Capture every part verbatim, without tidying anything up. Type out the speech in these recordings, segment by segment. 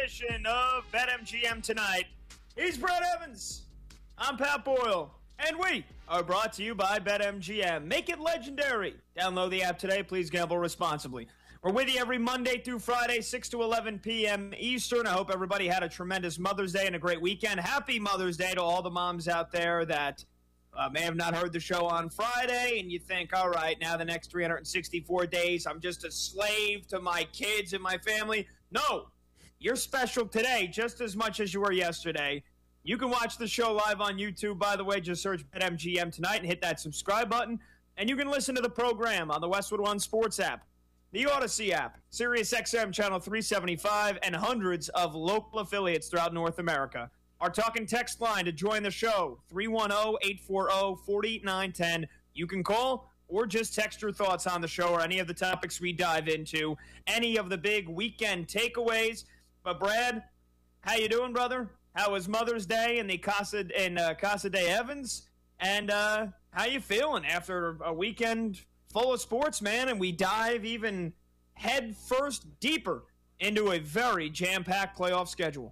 edition of BetMGM Tonight. He's Brad Evans. I'm Pat Boyle. And we are brought to you by BetMGM. Make it legendary. Download the app today. Please gamble responsibly. We're with you every Monday through Friday, six to eleven p.m. Eastern. I hope everybody had a tremendous Mother's Day and a great weekend. Happy Mother's Day to all the moms out there that uh, may have not heard the show on Friday, and you think, all right, now the next three hundred sixty-four days, I'm just a slave to my kids and my family. No, you're special today just as much as you were yesterday. You can watch the show live on YouTube, by the way. Just search BetMGM Tonight and hit that subscribe button. And you can listen to the program on the Westwood One Sports app, the Odyssey app, SiriusXM Channel three seventy-five, and hundreds of local affiliates throughout North America. Our talking text line to join the show, three one zero, eight four zero, four nine one zero. You can call or just text your thoughts on the show or any of the topics we dive into, any of the big weekend takeaways. But, Brad, how you doing, brother? How was Mother's Day in the Casa in uh, Casa de Evans? And uh, how you feeling after a weekend full of sports, man? And we dive even head first deeper into a very jam-packed playoff schedule.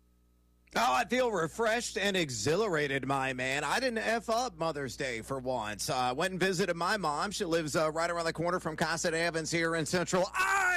Oh, I feel refreshed and exhilarated, my man. I didn't F up Mother's Day for once. I uh, went and visited my mom. She lives uh, right around the corner from Casa de Evans here in Central I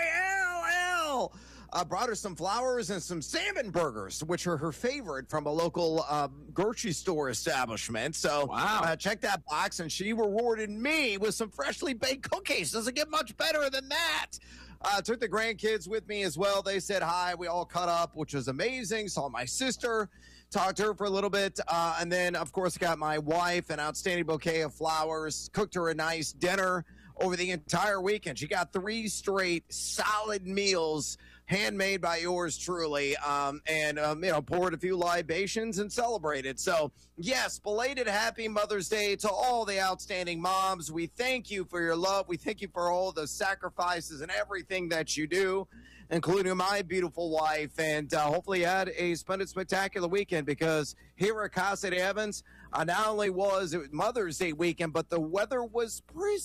L L. I uh, brought her some flowers and some salmon burgers, which are her favorite from a local uh, grocery store establishment. So wow. uh, check that box, and she rewarded me with some freshly baked cookies. Doesn't get much better than that. Uh, took the grandkids with me as well. They said hi. We all cut up, which was amazing. Saw my sister, talked to her for a little bit. Uh, and then, of course, got my wife an outstanding bouquet of flowers, cooked her a nice dinner over the entire weekend. She got three straight solid meals handmade by yours truly, um, and, um, you know, poured a few libations and celebrated. So, yes, belated happy Mother's Day to all the outstanding moms. We thank you for your love. We thank you for all the sacrifices and everything that you do, including my beautiful wife. And uh, hopefully you had a splendid, spectacular weekend, because here at Casa de Evans, uh, not only was it Mother's Day weekend, but the weather was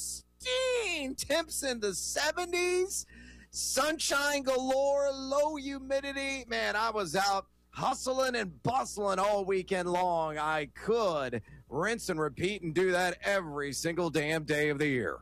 pristine. Temps in the seventies. Sunshine galore, low humidity. Man, I was out hustling and bustling all weekend long. I could rinse and repeat and do that every single damn day of the year.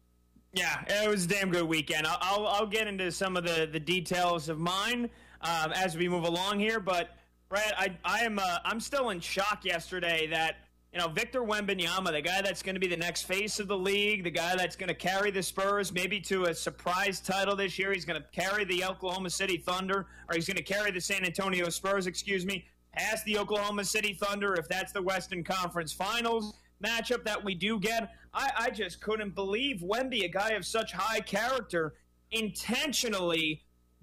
Yeah, it was a damn good weekend. I'll, I'll, I'll get into some of the, the details of mine um, as we move along here. But, Brad, I, I am uh, I'm still in shock yesterday that, you know, Victor Wembanyama, the guy that's going to be the next face of the league, the guy that's going to carry the Spurs maybe to a surprise title this year. He's going to carry the Oklahoma City Thunder, or he's going to carry the San Antonio Spurs, excuse me, past the Oklahoma City Thunder if that's the Western Conference Finals matchup that we do get. I, I just couldn't believe Wemby, a guy of such high character, intentionally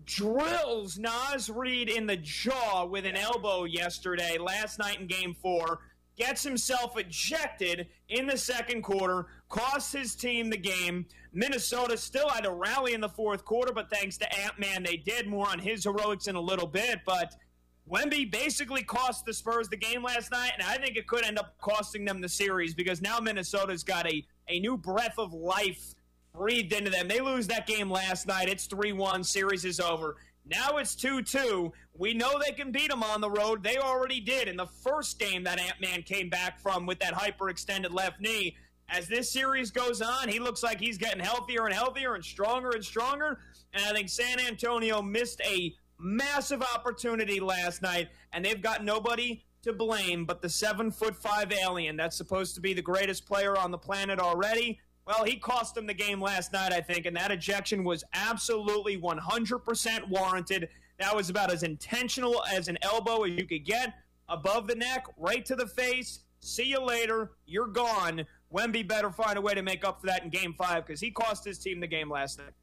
drills Naz Reid in the jaw with an elbow yesterday, last night in Game four. Gets himself ejected in the second quarter, costs his team the game. Minnesota still had a rally in the fourth quarter, but thanks to Ant-Man, they did. More on his heroics in a little bit. But Wemby basically cost the Spurs the game last night, and I think it could end up costing them the series, because now Minnesota's got a, a new breath of life breathed into them. They lose that game last night. It's three one. Series is over. Now it's two two. We know they can beat them on the road. They already did in the first game that Ant-Man came back from with that hyperextended left knee. As this series goes on, he looks like he's getting healthier and healthier and stronger and stronger. And I think San Antonio missed a massive opportunity last night, and they've got nobody to blame but the seven foot five alien that's supposed to be the greatest player on the planet already. Well, he cost them the game last night, I think, and that ejection was absolutely one hundred percent warranted. That was about as intentional as an elbow as you could get. Above the neck, right to the face. See you later. You're gone. Wemby better find a way to make up for that in Game five, because he cost his team the game last night.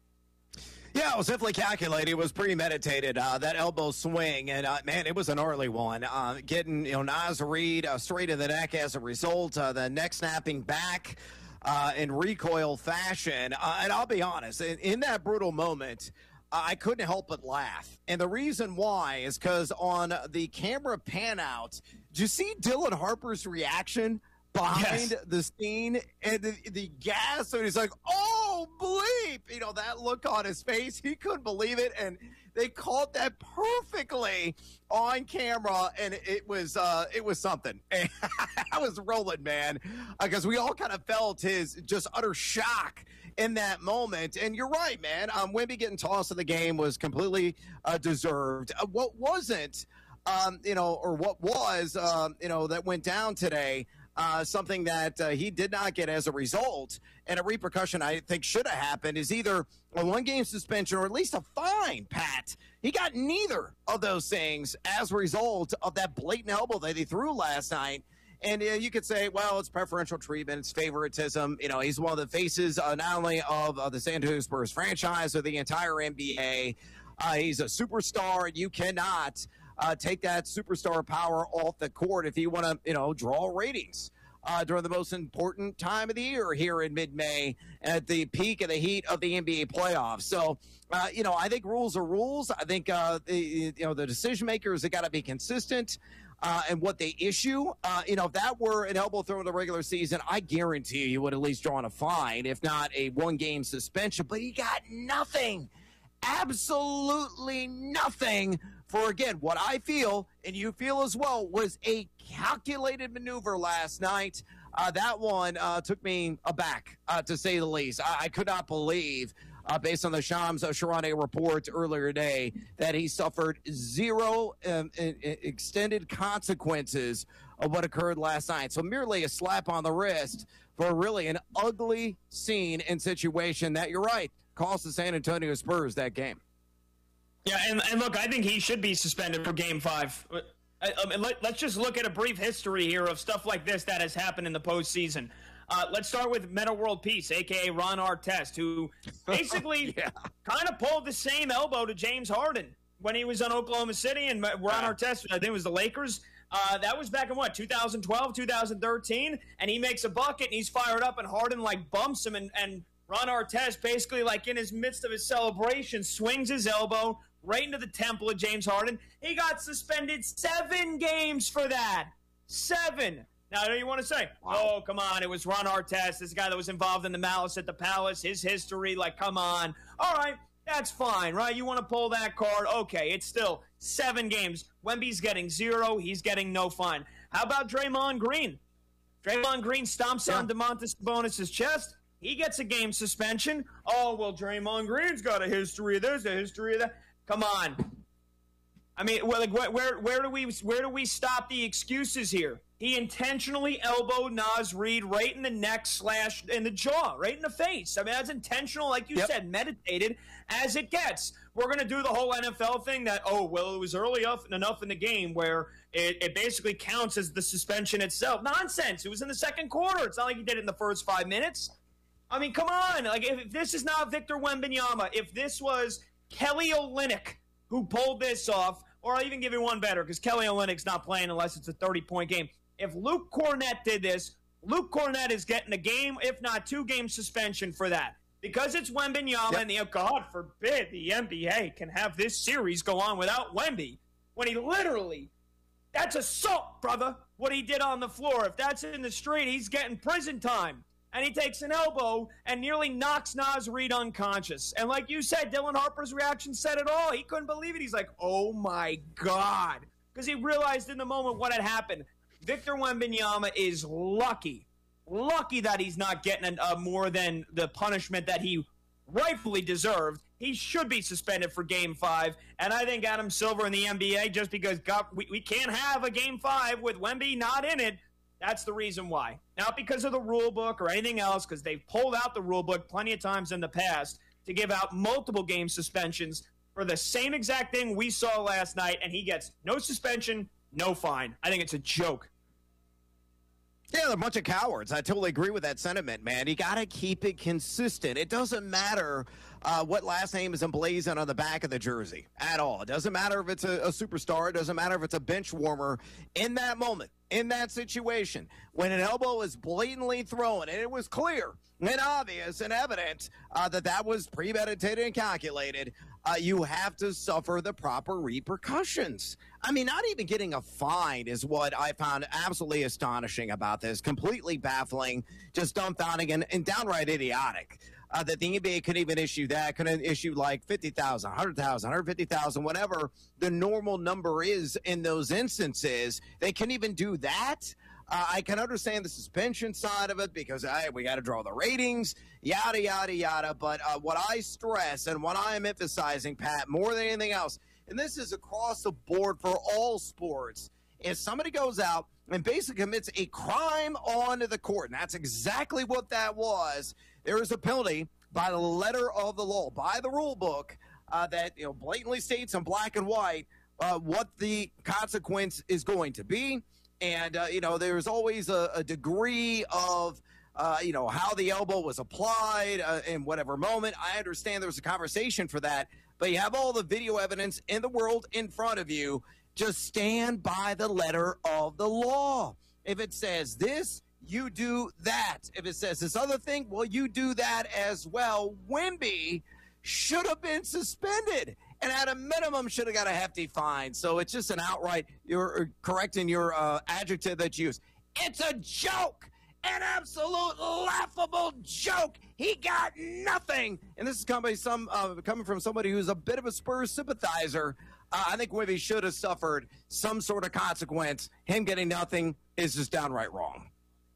Yeah, it was definitely calculated. It was premeditated, uh, that elbow swing. And, uh, man, it was an early one. Uh, getting, you know, Naz Reid uh, straight in the neck as a result. Uh, the neck snapping back. Uh, in recoil fashion. Uh, and I'll be honest, in, in that brutal moment, uh, I couldn't help but laugh. And the reason why is because on the camera pan out, did you see Dylan Harper's reaction behind yes. the scene and the, the gas? So he's like, oh, bleep. You know, that look on his face, he couldn't believe it. And they caught that perfectly on camera, and it was uh, it was something. I was rolling, man, because uh, we all kind of felt his just utter shock in that moment. And you're right, man. Um, Wemby getting tossed in the game was completely uh, deserved. Uh, what wasn't, um, you know, or what was, um, you know, that went down today, uh, something that uh, he did not get as a result, and a repercussion I think should have happened, is either a one-game suspension or at least a fine, Pat. He got neither of those things as a result of that blatant elbow that he threw last night. And uh, you could say, well, it's preferential treatment, it's favoritism. You know, he's one of the faces uh, not only of uh, the San Antonio Spurs franchise, or the entire N B A. Uh, he's a superstar, and you cannot uh, take that superstar power off the court if you want to, you know, draw ratings uh, during the most important time of the year here in mid-May at the peak of the heat of the N B A playoffs. So, uh, you know, I think rules are rules. I think, uh, the, you know, the decision makers have got to be consistent. Uh, and what they issue, uh, you know, if that were an elbow throw in the regular season, I guarantee you, you would at least draw on a fine, if not a one-game suspension. But he got nothing, absolutely nothing for, again, what I feel, and you feel as well, was a calculated maneuver last night. Uh, that one uh, took me aback, uh, to say the least. I, I could not believe, Uh, based on the Shams uh, Charania report earlier today, that he suffered zero um, in, in extended consequences of what occurred last night. So merely a slap on the wrist for really an ugly scene and situation that, you're right, cost the San Antonio Spurs that game. Yeah, and, and look, I think he should be suspended for Game five. I, I mean, let, let's just look at a brief history here of stuff like this that has happened in the postseason. Uh, let's start with Metta World Peace, a k a. Ron Artest, who basically yeah. kind of pulled the same elbow to James Harden when he was on Oklahoma City, and Ron yeah. Artest, I think it was the Lakers. Uh, that was back in, what, two thousand twelve, two thousand thirteen? And he makes a bucket, and he's fired up, and Harden, like, bumps him, and, and Ron Artest basically, like, in his midst of his celebration, swings his elbow right into the temple of James Harden. He got suspended seven games for that. Seven. Now, I know you want to say, oh, come on, it was Ron Artest, this guy that was involved in the malice at the Palace, his history, like, come on. All right, that's fine, right? You want to pull that card? Okay, it's still seven games. Wemby's getting zero. He's getting no fine. How about Draymond Green? Draymond Green stomps yeah. on Domantas Sabonis' chest. He gets a game suspension. Oh, well, Draymond Green's got a history of this, a history of that. Come on. I mean, well, like, where, where, where do we where do we stop the excuses here? He intentionally elbowed Naz Reid right in the neck slash in the jaw, right in the face. I mean, that's intentional, like you yep. said, meditated as it gets. We're going to do the whole N F L thing that, oh, well, it was early enough, enough in the game where it, it basically counts as the suspension itself. Nonsense. It was in the second quarter. It's not like he did it in the first five minutes. I mean, come on. Like, if, if this is not Victor Wembanyama, if this was Kelly Olynyk who pulled this off, or I'll even give you one better because Kelly Olynyk's not playing unless it's a thirty-point game. If Luke Cornett did this, Luke Cornett is getting a game, if not two-game suspension for that. Because it's Wembanyama, yep. and the, oh, God forbid the N B A can have this series go on without Wemby. When he literally, that's assault, brother, what he did on the floor. If that's in the street, he's getting prison time. And he takes an elbow and nearly knocks Naz Reid unconscious. And like you said, Dylan Harper's reaction said it all. He couldn't believe it. He's like, oh, my God. Because he realized in the moment what had happened. Victor Wembanyama is lucky, lucky that he's not getting a, a more than the punishment that he rightfully deserved. He should be suspended for Game five. And I think Adam Silver in the N B A, just because God, we, we can't have a Game five with Wemby not in it, that's the reason why. Not because of the rule book or anything else, because they've pulled out the rule book plenty of times in the past to give out multiple game suspensions for the same exact thing we saw last night, and he gets no suspension, no fine. I think it's a joke. Yeah, they're a bunch of cowards. I totally agree with that sentiment, man. You got to keep it consistent. It doesn't matter uh, what last name is emblazoned on the back of the jersey at all. It doesn't matter if it's a, a superstar. It doesn't matter if it's a bench warmer. In that moment, in that situation, when an elbow is blatantly thrown, and it was clear and obvious and evident uh, that that was premeditated and calculated, uh, you have to suffer the proper repercussions. I mean, not even getting a fine is what I found absolutely astonishing about this. Completely baffling, just dumbfounding, and, and downright idiotic. uh, that the N B A couldn't even issue that, couldn't issue like fifty thousand, one hundred thousand, one hundred fifty thousand, whatever the normal number is in those instances. They couldn't even do that. Uh, I can understand the suspension side of it because hey, we got to draw the ratings, yada, yada, yada. But uh, what I stress and what I am emphasizing, Pat, more than anything else, and this is across the board for all sports, if somebody goes out and basically commits a crime onto the court, and that's exactly what that was, there is a penalty by the letter of the law, by the rule book, uh, that you know blatantly states in black and white uh, what the consequence is going to be. And, uh, you know, there's always a, a degree of, uh, you know, how the elbow was applied uh, in whatever moment. I understand there was a conversation for that, but you have all the video evidence in the world in front of you. Just stand by the letter of the law. If it says this, you do that. If it says this other thing, well, you do that as well. Wemby should have been suspended, and at a minimum should have got a hefty fine. So it's just an outright, you're correcting your uh, adjective that you use. It's a joke, an absolute laughable joke. He got nothing. And this is coming, some, uh, coming from somebody who's a bit of a Spurs sympathizer. Uh, I think Wemby should have suffered some sort of consequence. Him getting nothing is just downright wrong.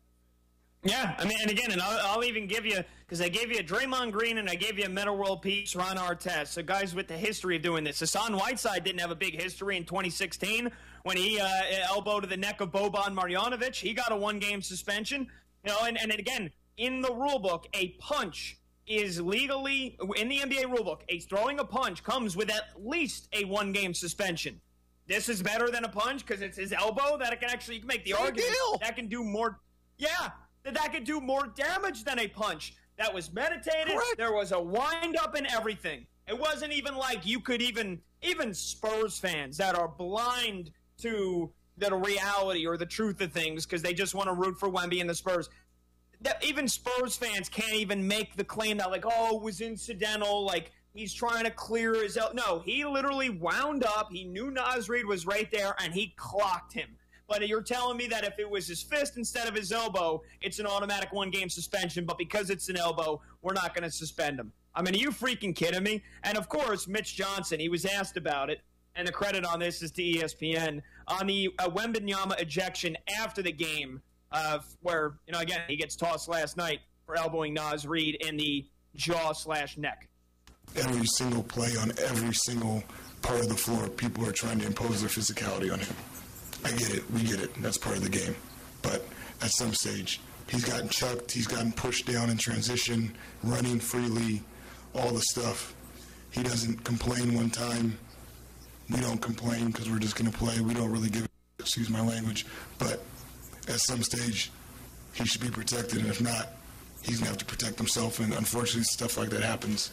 Yeah, I mean, and again, and I'll, I'll even give you, because I gave you a Draymond Green and I gave you a Metta World Peace, Ron Artest, so guys with the history of doing this. Hassan Whiteside didn't have a big history in twenty sixteen when he uh, elbowed to the neck of Boban Marjanovic. He got a one-game suspension. You know, and, and again, in the rule book, a punch is legally, in the N B A rule book, a throwing a punch comes with at least a one-game suspension. This is better than a punch because it's his elbow that it can actually, you can make the Big argument deal. that can do more. Yeah. That that could do more damage than a punch. That was meditated. Correct. There was a wind-up and everything. It wasn't even like you could even, even Spurs fans that are blind to the reality or the truth of things because they just want to root for Wemby and the Spurs. That even Spurs fans can't even make the claim that, like, oh, it was incidental, like, he's trying to clear his el-. No, he literally wound up. He knew Naz Reid was right there, and he clocked him. But you're telling me that if it was his fist instead of his elbow, it's an automatic one-game suspension, but because it's an elbow, we're not going to suspend him. I mean, are you freaking kidding me? And, of course, Mitch Johnson, he was asked about it, and the credit on this is to E S P N, on the uh, Wembanyama ejection after the game, uh, where, you know, again, he gets tossed last night for elbowing Naz Reid in the jaw slash neck. Every single play on every single part of the floor, people are trying to impose their physicality on him. I get it. We get it. That's part of the game. But at some stage, he's gotten chucked. He's gotten pushed down in transition, running freely, all the stuff. He doesn't complain one time. We don't complain because we're just going to play. We don't really give it, excuse my language. But at some stage, he should be protected. And if not, he's going to have to protect himself. And unfortunately, stuff like that happens.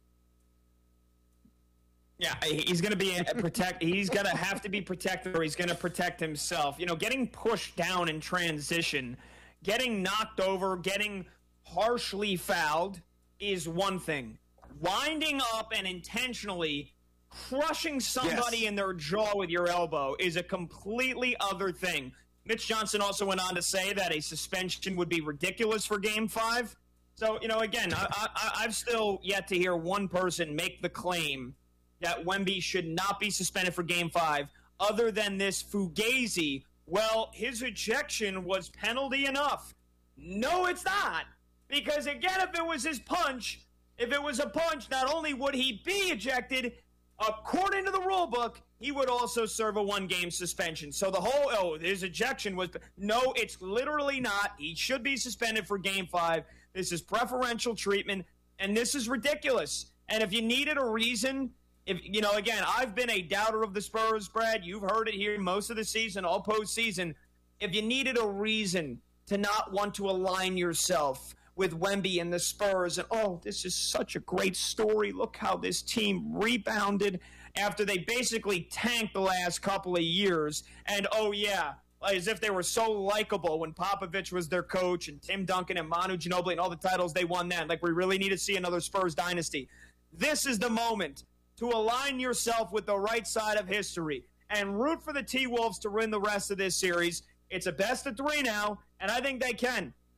Yeah, he's going to be a protect. He's going to have to be protected, or he's going to protect himself. You know, getting pushed down in transition, getting knocked over, getting harshly fouled is one thing. Winding up and intentionally crushing somebody Yes. in their jaw with your elbow is a completely other thing. Mitch Johnson also went on to say that a suspension would be ridiculous for Game Five. So, you know, again, I, I, I've still yet to hear one person make the claim that Wemby should not be suspended for Game five, other than this Fugazi. Well, his ejection was penalty enough. No, it's not. Because, again, if it was his punch, if it was a punch, not only would he be ejected, according to the rule book, he would also serve a one-game suspension. So the whole, oh, his ejection was, no, it's literally not. He should be suspended for Game five. This is preferential treatment, and this is ridiculous. And if you needed a reason... If you know, again, I've been a doubter of the Spurs, Brad. You've heard it here most of the season, all postseason. If you needed a reason to not want to align yourself with Wemby and the Spurs, and oh, this is such a great story. Look how this team rebounded after they basically tanked the last couple of years. And oh yeah, as if they were so likable when Popovich was their coach, and Tim Duncan and Manu Ginobili and all the titles they won then. Like we really need to see another Spurs dynasty. This is the moment to align yourself with the right side of history and root for the T-Wolves to win the rest of this series. It's a best of three now, and I think they can.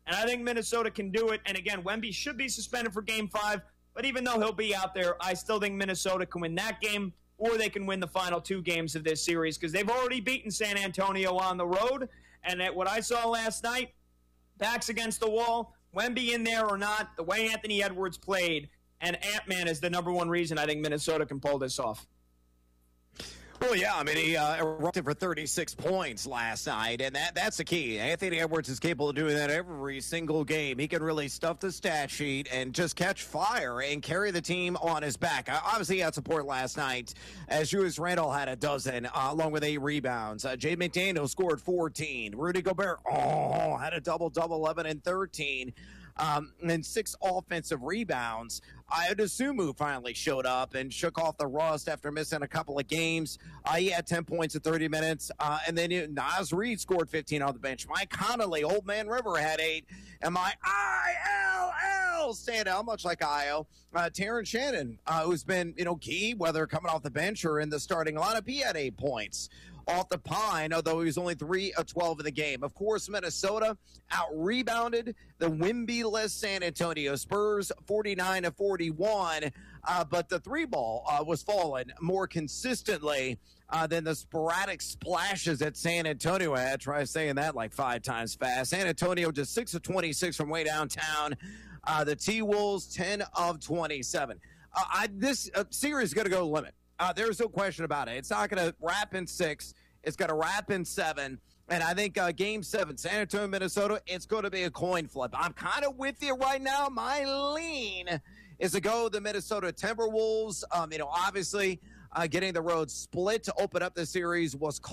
And I think Minnesota can do it. And again, Wemby should be suspended for game five. But even though he'll be out there, I still think Minnesota can win that game, or they can win the final two games of this series because they've already beaten San Antonio on the road. And at what I saw last night, backs against the wall, Wemby in there or not, the way Anthony Edwards played, and Ant-Man is the number one reason I think Minnesota can pull this off. Well, yeah, I mean, he uh, erupted for thirty-six points last night, and that that's the key. Anthony Edwards is capable of doing that every single game. He can really stuff the stat sheet and just catch fire and carry the team on his back. Uh, obviously, he had support last night, as Julius Randle had a dozen, uh, along with eight rebounds. Uh, Jay McDaniel scored fourteen. Rudy Gobert, oh, had a double-double, eleven and thirteen. Um, and then six offensive rebounds. Ayo Dosunmu finally showed up and shook off the rust after missing a couple of games. Uh, he had ten points in thirty minutes. Uh, and then it, Naz Reid scored fifteen on the bench. Mike Conley, Old Man River, had eight. And my I L L standout, much like Ayo, uh, Terrence Shannon, uh, who's been, you know, key, whether coming off the bench or in the starting lineup, he had eight points off the pine, although he was only three of twelve in the game. Of course, Minnesota out-rebounded the Wemby-less San Antonio Spurs, forty-nine to forty-one, uh, but the three ball uh, was falling more consistently uh, than the sporadic splashes that San Antonio had. Try saying that like five times fast. San Antonio just six of twenty-six from way downtown. Uh, the T-Wolves, ten of twenty-seven. Uh, I, this uh, series is going to go limit. Uh, there's no question about it. It's not going to wrap in six. It's going to wrap in seven. And I think uh, game seven, San Antonio, Minnesota, it's going to be a coin flip. I'm kind of with you right now. My lean is to go the Minnesota Timberwolves. Um, you know, obviously uh, getting the road split to open up the series was